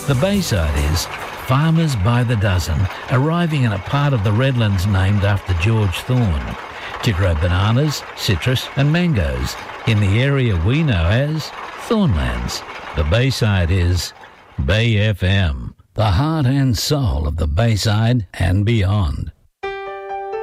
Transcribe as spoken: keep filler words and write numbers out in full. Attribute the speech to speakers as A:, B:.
A: The Bayside is farmers by the dozen arriving in a part of the Redlands named after George Thorne. To grow bananas, citrus and mangoes in the area we know as Thornlands. The Bayside is Bay F M, the heart and soul of the Bayside and beyond.